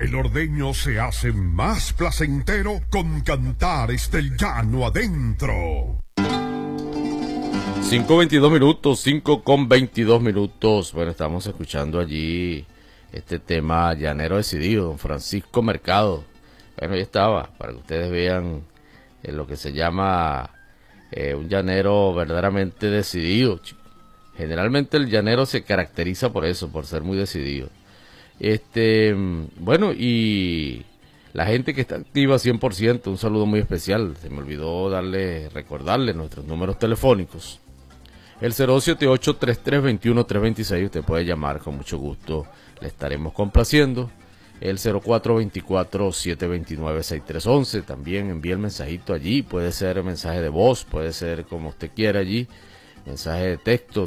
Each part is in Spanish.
El ordeño se hace más placentero con Cantares del Llano Adentro. 5:22 minutos, 5:22 minutos. Bueno, estamos escuchando allí este tema Llanero Decidido, don Francisco Mercado. Bueno, ahí estaba, para que ustedes vean lo que se llama un llanero verdaderamente decidido, chico. Generalmente el llanero se caracteriza por eso, por ser muy decidido. Bueno, y la gente que está activa 100%, un saludo muy especial. Se me olvidó recordarle nuestros números telefónicos. El 078-3321-326, usted puede llamar, con mucho gusto le estaremos complaciendo. El 0424-729-6311, también envíe el mensajito allí, puede ser mensaje de voz, puede ser como usted quiera allí, mensaje de texto,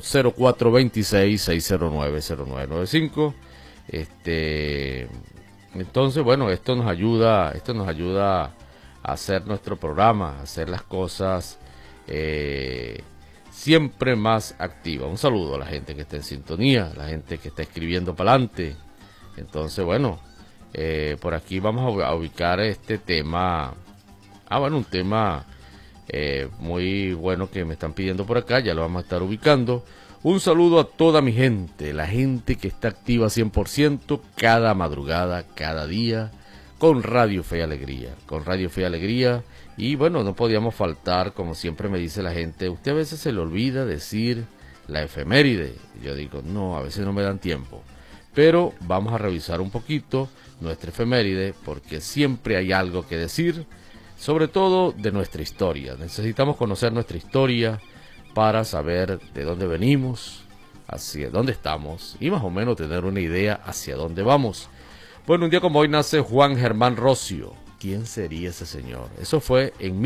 0426-609-0995. Entonces, bueno, esto nos ayuda a hacer nuestro programa, a hacer las cosas siempre más activas. Un saludo a la gente que está en sintonía, la gente que está escribiendo para adelante. Entonces, bueno, por aquí vamos a ubicar este tema. Un tema muy bueno que me están pidiendo por acá, ya lo vamos a estar ubicando. Un saludo a toda mi gente, la gente que está activa 100% cada madrugada, cada día, con Radio Fe y Alegría, y bueno, no podíamos faltar, como siempre me dice la gente, usted a veces se le olvida decir la efeméride. Yo digo, no, a veces no me dan tiempo, pero vamos a revisar un poquito nuestra efeméride, porque siempre hay algo que decir, sobre todo de nuestra historia. Necesitamos conocer nuestra historia para saber de dónde venimos, hacia dónde estamos y más o menos tener una idea hacia dónde vamos. Bueno, un día como hoy nace Juan Germán Rocio. ¿Quién sería ese señor? Eso fue en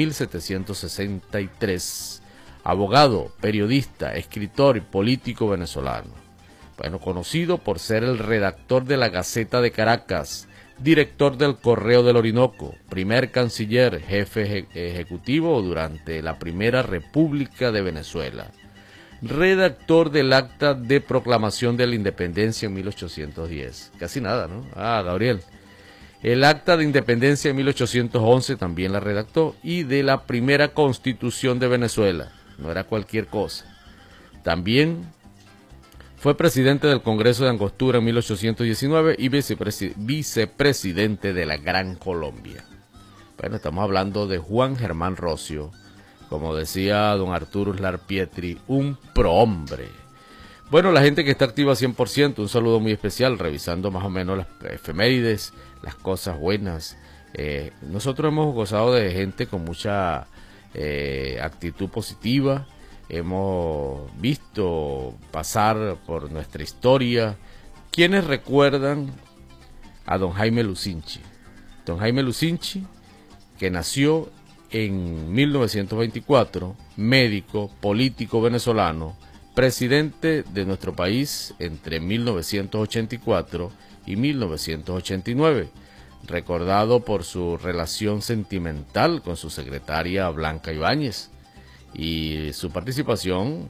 1763. Abogado, periodista, escritor y político venezolano. Bueno, conocido por ser el redactor de la Gaceta de Caracas, director del Correo del Orinoco, primer canciller, jefe ejecutivo durante la Primera República de Venezuela, redactor del Acta de Proclamación de la Independencia en 1810. Casi nada, ¿no? Gabriel. El Acta de Independencia en 1811 también la redactó, y de la primera Constitución de Venezuela. No era cualquier cosa. También fue presidente del Congreso de Angostura en 1819 y vicepresidente de la Gran Colombia. Bueno, estamos hablando de Juan Germán Rocio, como decía don Arturo Uslar Pietri, un prohombre. Bueno, la gente que está activa 100%, un saludo muy especial, revisando más o menos las efemérides, las cosas buenas. Nosotros hemos gozado de gente con mucha actitud positiva. Hemos visto pasar por nuestra historia. ¿Quiénes recuerdan a don Jaime Lucinchi? Don Jaime Lucinchi, que nació en 1924, médico, político venezolano, presidente de nuestro país entre 1984 y 1989, recordado por su relación sentimental con su secretaria Blanca Ibáñez y su participación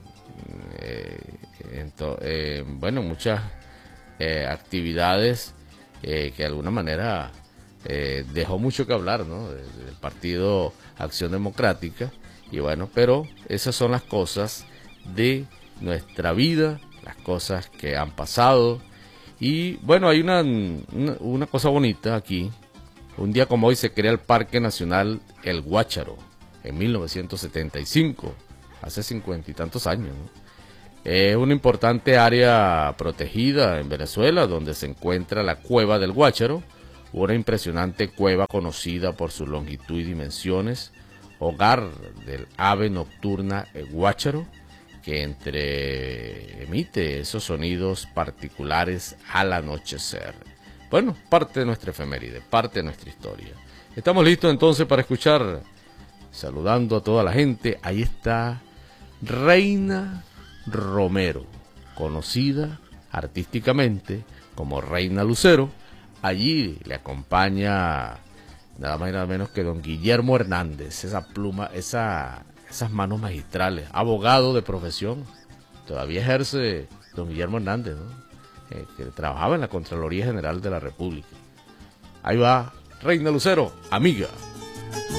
en muchas actividades que de alguna manera dejó mucho que hablar, ¿no? Del Partido Acción Democrática. Y bueno, pero esas son las cosas de nuestra vida, las cosas que han pasado. Y bueno, hay una cosa bonita aquí. Un día como hoy se crea el Parque Nacional El Guácharo, en 1975, hace 50 y tantos años, ¿no? Es una importante área protegida en Venezuela, donde se encuentra la Cueva del Guácharo, una impresionante cueva conocida por su longitud y dimensiones, hogar del ave nocturna guácharo, que emite esos sonidos particulares al anochecer. Bueno, parte de nuestra efeméride, parte de nuestra historia. Estamos listos entonces para escuchar, saludando a toda la gente. Ahí está Reina Romero, conocida artísticamente como Reina Lucero. Allí le acompaña nada más y nada menos que don Guillermo Hernández, esa pluma, esas manos magistrales, abogado de profesión. Todavía ejerce don Guillermo Hernández, ¿no? Que trabajaba en la Contraloría General de la República. Ahí va, Reina Lucero, amiga.